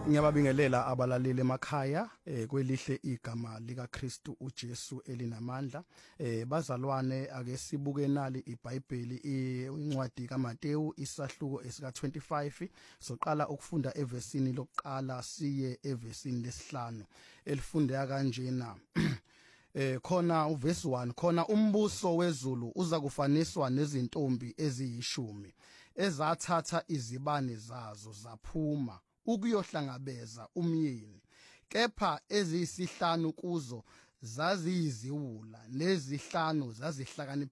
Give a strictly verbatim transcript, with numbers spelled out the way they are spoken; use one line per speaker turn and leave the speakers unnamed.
Ngiyababingelela abalaleli emakhaya eh kwelihle igama lika Kristu uJesu elinamandla. Eh bazalwane ake sibuke nali iBhayibheli incwadi kaMateyu isahluko esika twenty-five. Soqala ukufunda evesini lokuqala siye evesini lesihlanu elifundeka kanjena. Eh khona uverse one khona umbuso wezulu uza kufaniswa nezintombi eziyishumi ezathatha izibane zazo zaphuma ukuyohlangabeza umyeni, kepha eziyisihlanu kuzo zaziyiziwula nezihlanu zazihlakanipha